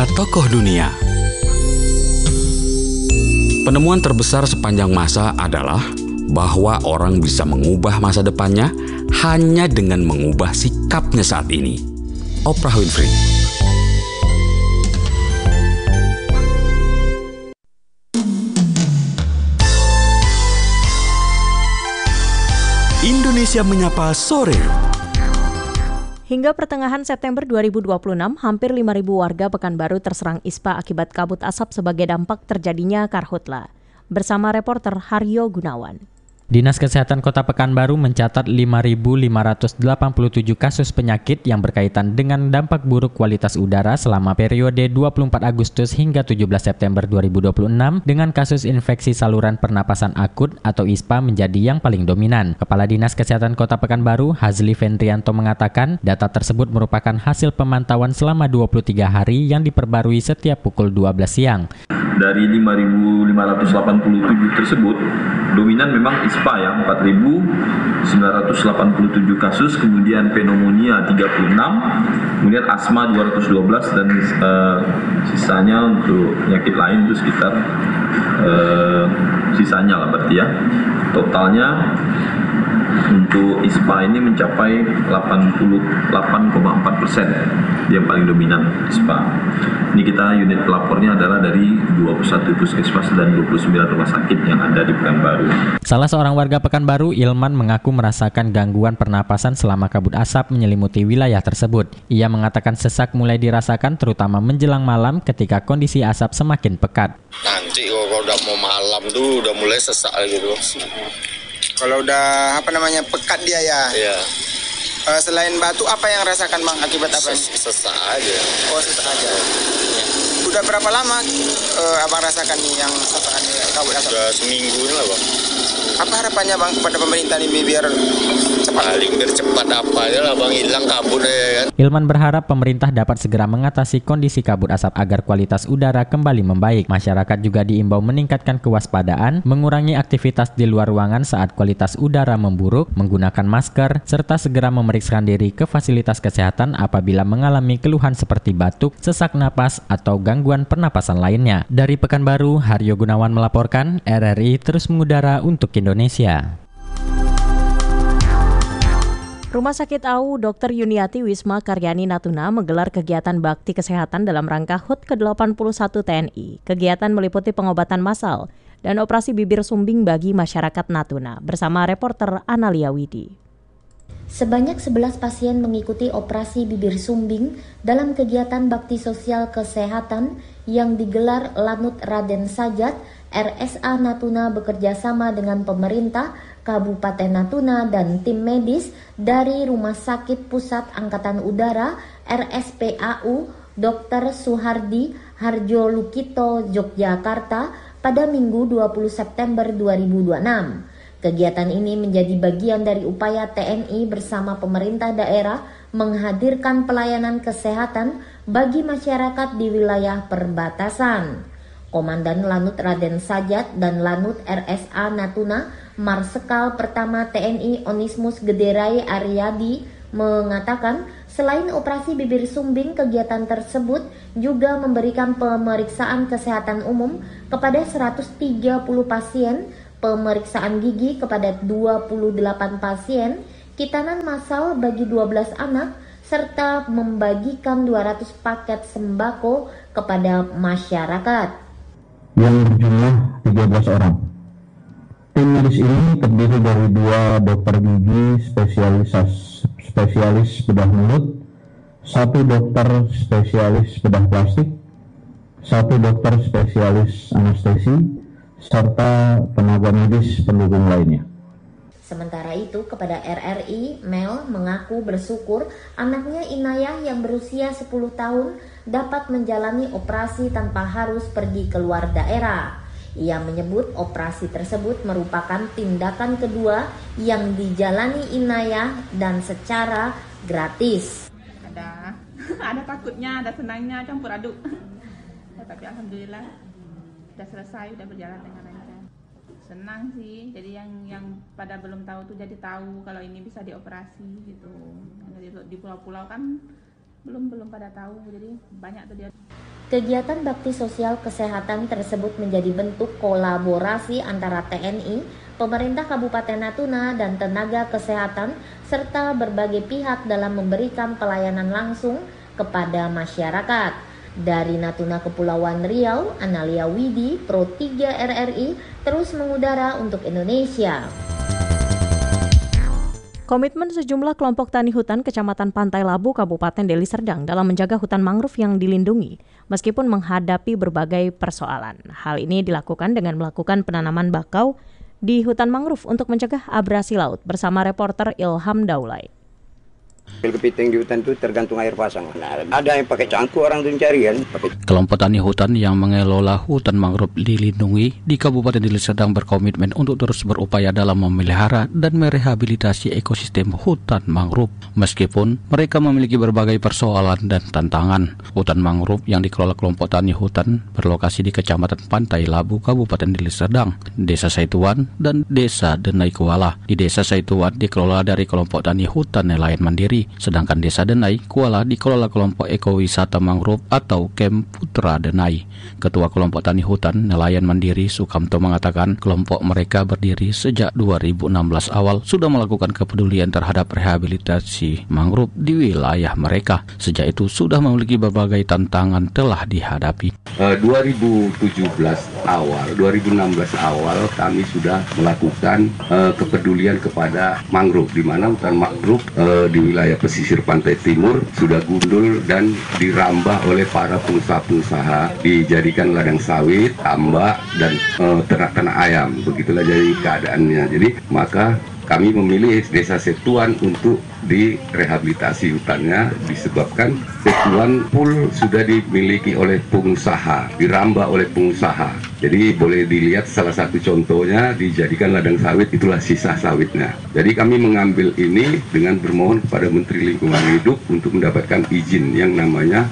Cerita Tokoh Dunia. Penemuan terbesar sepanjang masa adalah bahwa orang bisa mengubah masa depannya hanya dengan mengubah sikapnya saat ini. Oprah Winfrey. Indonesia Menyapa Sore. Hingga pertengahan September 2026, hampir 5.000 warga Pekanbaru terserang ispa akibat kabut asap sebagai dampak terjadinya karhutla. Bersama reporter Haryo Gunawan. Dinas Kesehatan Kota Pekanbaru mencatat 5.587 kasus penyakit yang berkaitan dengan dampak buruk kualitas udara selama periode 24 Agustus hingga 17 September 2026 dengan kasus infeksi saluran pernapasan akut atau ISPA menjadi yang paling dominan. Kepala Dinas Kesehatan Kota Pekanbaru, Hazli Fendrianto mengatakan data tersebut merupakan hasil pemantauan selama 23 hari yang diperbarui setiap pukul 12 siang. Dari 5.587 tersebut, dominan memang ISPA ya, 4.987 kasus, kemudian pneumonia 36, kemudian asma 212, dan sisanya untuk penyakit lain itu sekitar sisanya lah berarti ya. Totalnya untuk ISPA ini mencapai 88,4%, yang paling dominan ISPA. Ini kita unit pelapornya adalah dari 21 puskesmas dan 29 rumah sakit yang ada di Pekanbaru. Salah seorang warga Pekanbaru, Ilman, mengaku merasakan gangguan pernapasan selama kabut asap menyelimuti wilayah tersebut. Ia mengatakan sesak mulai dirasakan terutama menjelang malam ketika kondisi asap semakin pekat. Nanti kalau udah mau malam tuh udah mulai sesak gitu. Kalau udah pekat dia ya. Iya. Selain batuk apa yang rasakan Bang, akibat apa? Sesak aja. Oh, sesak aja. Udah berapa lama Abang rasakan nih yang kabut asap? Udah seminggu ini lah Bang. Apa harapannya Bang kepada pemerintah nih biar cepat? Paling biar cepat apa aja lah Bang, hilang kabut ya kan. Ilman berharap pemerintah dapat segera mengatasi kondisi kabut asap agar kualitas udara kembali membaik. Masyarakat juga diimbau meningkatkan kewaspadaan, mengurangi aktivitas di luar ruangan saat kualitas udara memburuk, menggunakan masker, serta segera memeriksakan diri ke fasilitas kesehatan apabila mengalami keluhan seperti batuk, sesak napas, atau gangguan pernapasan lainnya. Dari Pekanbaru, Haryo Gunawan melaporkan, RRI terus mengudara untuk Indonesia. Rumah Sakit AU Dr. Yuniati Wisma Karyani Natuna menggelar kegiatan bakti kesehatan dalam rangka HUT ke-81 TNI. Kegiatan meliputi pengobatan massal dan operasi bibir sumbing bagi masyarakat Natuna. Bersama reporter Analia Widi. Sebanyak 11 pasien mengikuti operasi bibir sumbing dalam kegiatan bakti sosial kesehatan yang digelar Lanut Raden Sajat, RSA Natuna bekerja sama dengan pemerintah Kabupaten Natuna dan tim medis dari Rumah Sakit Pusat Angkatan Udara RSPAU Dr. Suhardi Harjo Lukito Yogyakarta pada Minggu 20 September 2026. Kegiatan ini menjadi bagian dari upaya TNI bersama pemerintah daerah menghadirkan pelayanan kesehatan bagi masyarakat di wilayah perbatasan. Komandan Lanut Raden Sajat dan Lanut RSA Natuna, Marsekal Pertama TNI Onismus Gederai Aryadi mengatakan selain operasi bibir sumbing, kegiatan tersebut juga memberikan pemeriksaan kesehatan umum kepada 130 pasien, pemeriksaan gigi kepada 28 pasien, kitanan massal bagi 12 anak, serta membagikan 200 paket sembako kepada masyarakat. Yang berjumlah 13 orang. Tim medis ini terdiri dari 2 dokter gigi spesialis bedah mulut, 1 dokter spesialis bedah plastik, 1 dokter spesialis anestesi, serta tenaga medis pendukung lainnya. Sementara itu, kepada RRI, Mel mengaku bersyukur anaknya Inayah yang berusia 10 tahun dapat menjalani operasi tanpa harus pergi keluar daerah. Ia menyebut operasi tersebut merupakan tindakan kedua yang dijalani Inayah dan secara gratis. Ada takutnya, ada senangnya, campur aduk. Tapi alhamdulillah sudah selesai, sudah berjalan dengan lancar. Senang sih, jadi yang pada belum tahu tuh jadi tahu kalau ini bisa dioperasi gitu. Di pulau-pulau kan belum pada tahu, jadi banyak tuh dia. Kegiatan bakti sosial kesehatan tersebut menjadi bentuk kolaborasi antara TNI, pemerintah Kabupaten Natuna, dan tenaga kesehatan, serta berbagai pihak dalam memberikan pelayanan langsung kepada masyarakat. Dari Natuna Kepulauan Riau, Analia Widi, Pro 3 RRI, terus mengudara untuk Indonesia. Komitmen sejumlah kelompok tani hutan Kecamatan Pantai Labu, Kabupaten Deli Serdang dalam menjaga hutan mangrove yang dilindungi, meskipun menghadapi berbagai persoalan. Hal ini dilakukan dengan melakukan penanaman bakau di hutan mangrove untuk mencegah abrasi laut bersama reporter Ilham Daulay. Kepiting di hutan itu tergantung air pasang. Nah, ada yang pakai cangkul, orang tuh cari kan. Kelompok tani hutan yang mengelola hutan mangrove dilindungi di Kabupaten Deli Serdang berkomitmen untuk terus berupaya dalam memelihara dan merehabilitasi ekosistem hutan mangrove. Meskipun mereka memiliki berbagai persoalan dan tantangan, hutan mangrove yang dikelola kelompok tani hutan berlokasi di Kecamatan Pantai Labu, Kabupaten Deli Serdang, Desa Saituan, dan Desa Denai Kuala. Di Desa Saituan dikelola dari kelompok tani hutan nelayan mandiri, sedangkan Desa Denai Kuala dikelola kelompok ekowisata mangrove atau Camp Putra Denai. Ketua kelompok tani hutan nelayan mandiri Sukamto mengatakan kelompok mereka berdiri sejak 2016 awal sudah melakukan kepedulian terhadap rehabilitasi mangrove di wilayah mereka. Sejak itu sudah memiliki berbagai tantangan telah dihadapi. 2016 awal kami sudah melakukan kepedulian kepada mangrove, di mana hutan mangrove di wilayah pesisir pantai timur sudah gundul dan dirambah oleh para pengusaha-pengusaha, dijadikan ladang sawit, tambak, dan ternak-ternak ayam. Begitulah jadi keadaannya. Jadi maka kami memilih Desa Setuan untuk direhabilitasi hutannya disebabkan Setuan full sudah dimiliki oleh pengusaha, dirambah oleh pengusaha. Jadi boleh dilihat salah satu contohnya dijadikan ladang sawit, itulah sisa sawitnya. Jadi kami mengambil ini dengan bermohon kepada Menteri Lingkungan Hidup untuk mendapatkan izin yang namanya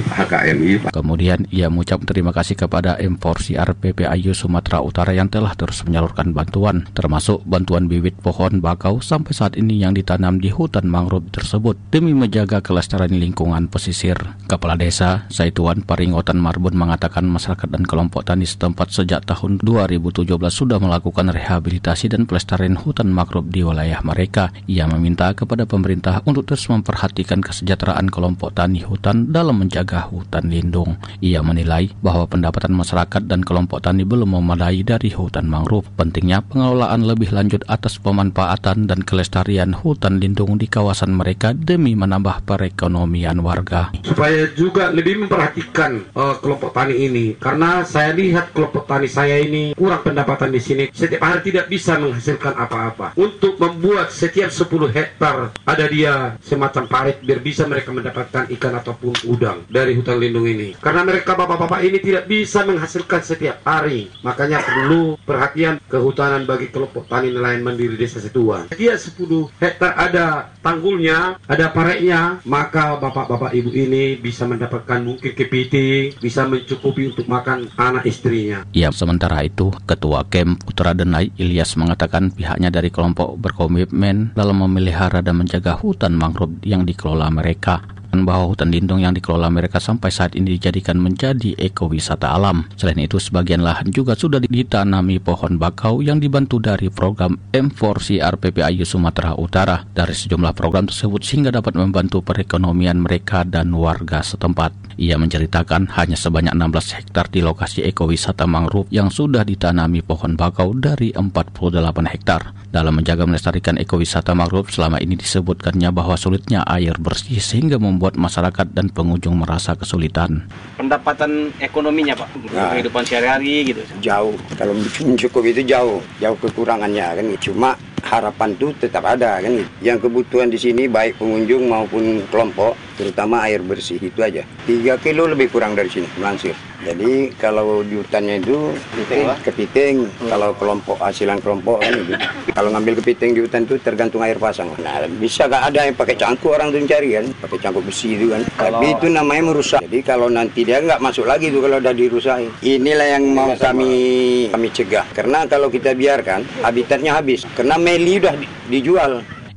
HKMI. Kemudian ia mengucap terima kasih kepada M4CR PPAYU Sumatera Utara yang telah terus menyalurkan bantuan, termasuk bantuan bibit pohon bakau sampai saat ini yang ditanam di hutan mangrove tersebut demi menjaga kelestarian lingkungan pesisir. Kepala Desa Saituan Paringotan Marbun mengatakan masyarakat dan kelompok tani setempat sejak tahun 2017 sudah melakukan rehabilitasi dan pelestarian hutan mangrove di wilayah mereka. Ia meminta kepada pemerintah untuk terus memperhatikan kesejahteraan kelompok tani hutan dalam menjaga hutan lindung. Ia menilai bahwa pendapatan masyarakat dan kelompok tani belum memadai dari hutan mangrove. Pentingnya pengelolaan lebih lanjut atas pemanfaatan dan kelestarian hutan lindung di kawasan mereka demi menambah perekonomian warga. Supaya juga lebih memperhatikan kelompok tani ini, karena saya lihat kelompok tani saya ini kurang pendapatan di sini. Setiap hari tidak bisa menghasilkan apa-apa. Untuk membuat setiap 10 hektar ada dia semacam parit biar bisa mereka mendapatkan ikan ataupun udang dari hutan lindung ini. Karena mereka bapak-bapak ini tidak bisa menghasilkan setiap hari. Makanya perlu perhatian kehutanan bagi kelompok tani nelayan mandiri Desa Setuan. Dia 10 hektar ada tanggulnya, ada paretnya, maka bapak-bapak ibu ini bisa mendapatkan mungkin kepiting, bisa mencukupi untuk makan anak istrinya. Ya, sementara itu, Ketua Camp Putra Denai Ilyas mengatakan pihaknya dari kelompok berkomitmen dalam memelihara dan menjaga hutan mangrove yang dikelola mereka, bahwa hutan lindung yang dikelola mereka sampai saat ini dijadikan menjadi ekowisata alam. Selain itu, sebagian lahan juga sudah ditanami pohon bakau yang dibantu dari program M4CR PPAYU Sumatera Utara. Dari sejumlah program tersebut sehingga dapat membantu perekonomian mereka dan warga setempat. Ia menceritakan hanya sebanyak 16 hektar di lokasi ekowisata mangrove yang sudah ditanami pohon bakau dari 48 hektar. Dalam menjaga melestarikan ekowisata mangrove, selama ini disebutkannya bahwa sulitnya air bersih sehingga membuat masyarakat dan pengunjung merasa kesulitan. Pendapatan ekonominya Pak, kehidupan sehari-hari gitu? Jauh, kalau mencukupi itu jauh kekurangannya kan. Cuma harapan itu tetap ada kan. Yang kebutuhan di sini baik pengunjung maupun kelompok, terutama air bersih, itu aja. 3 kilo lebih kurang dari sini melansir. Jadi kalau di hutannya itu kepiting, kalau kelompok hasilan kelompok kan itu. Kalau ngambil kepiting di hutan itu tergantung air pasang. Nah, bisa gak ada yang pakai cangkul, orang tuh cari kan, pakai cangkul besi itu kan. Tapi itu namanya merusak. Jadi kalau nanti dia nggak masuk lagi itu kalau udah dirusakin. Inilah yang mau kami cegah. Karena kalau kita biarkan habitatnya habis. Karena meli udah dijual.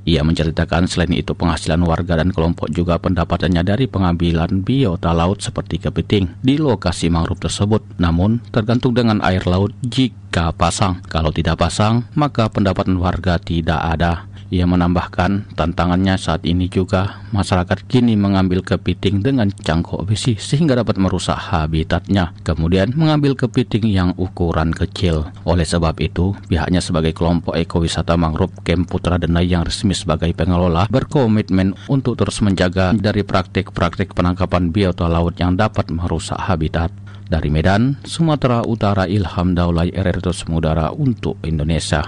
Ia menceritakan selain itu penghasilan warga dan kelompok juga pendapatannya dari pengambilan biota laut seperti kepiting di lokasi mangrove tersebut. Namun tergantung dengan air laut jika pasang. Kalau tidak pasang, maka pendapatan warga tidak ada. Ia menambahkan tantangannya saat ini juga masyarakat kini mengambil kepiting dengan cangkok besi sehingga dapat merusak habitatnya. Kemudian mengambil kepiting yang ukuran kecil. Oleh sebab itu, pihaknya sebagai kelompok ekowisata mangrove Camp Putra Denai yang resmi sebagai pengelola berkomitmen untuk terus menjaga dari praktik-praktik penangkapan biota laut yang dapat merusak habitat. Dari Medan, Sumatera Utara, Ilham Daulay, RRI Terus Mengudara untuk Indonesia.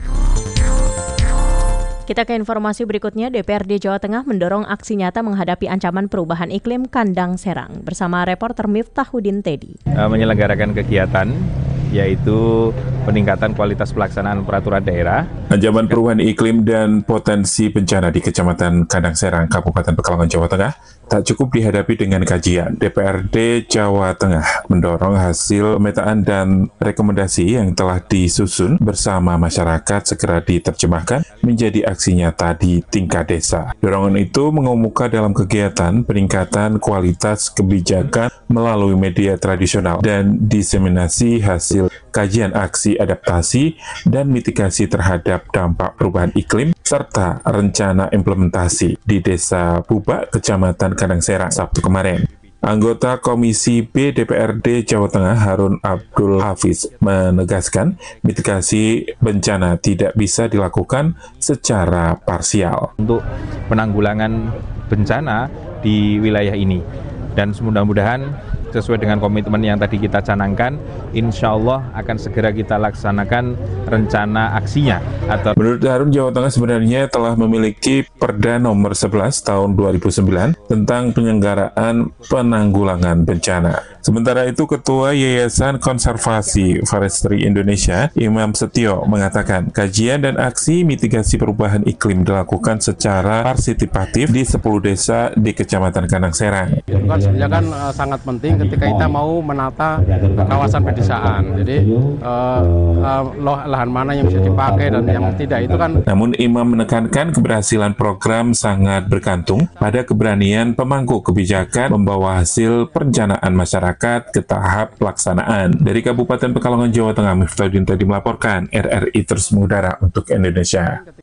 Kita ke informasi berikutnya. DPRD Jawa Tengah mendorong aksi nyata menghadapi ancaman perubahan iklim kandang serang. Bersama reporter Miftahuddin Teddy. Menyelenggarakan kegiatan yaitu peningkatan kualitas pelaksanaan peraturan daerah. Ancaman perubahan iklim dan potensi bencana di Kecamatan Kandang Serang, Kabupaten Pekalongan, Jawa Tengah tak cukup dihadapi dengan kajian. DPRD Jawa Tengah mendorong hasil pemetaan dan rekomendasi yang telah disusun bersama masyarakat segera diterjemahkan menjadi aksi nyata di tingkat desa. Dorongan itu mengemuka dalam kegiatan peningkatan kualitas kebijakan melalui media tradisional dan diseminasi hasil kajian aksi adaptasi dan mitigasi terhadap dampak perubahan iklim serta rencana implementasi di Desa Bubak, Kecamatan Kandang Serang, Sabtu kemarin. Anggota Komisi B DPRD Jawa Tengah Harun Abdul Hafiz menegaskan mitigasi bencana tidak bisa dilakukan secara parsial. Untuk penanggulangan bencana di wilayah ini, dan mudah-mudahan sesuai dengan komitmen yang tadi kita canangkan, insya Allah akan segera kita laksanakan rencana aksinya. Menurut Harun, Jawa Tengah sebenarnya telah memiliki Perda nomor 11 tahun 2009 tentang penyelenggaraan penanggulangan bencana. Sementara itu, Ketua Yayasan Konservasi Forestry Indonesia, Imam Setio, mengatakan kajian dan aksi mitigasi perubahan iklim dilakukan secara partisipatif di 10 desa di Kecamatan Kandang Serang. Itu kan sebenarnya kan sangat penting ketika kita mau menata kawasan pedesaan. Jadi lahan mana yang bisa dipakai dan yang tidak itu kan. Namun Imam menekankan keberhasilan program sangat bergantung pada keberanian pemangku kebijakan membawa hasil perencanaan masyarakat ke tahap pelaksanaan. Dari Kabupaten Pekalongan, Jawa Tengah, Miftahuddin Teddy melaporkan, RRI Terus Mengudara untuk Indonesia.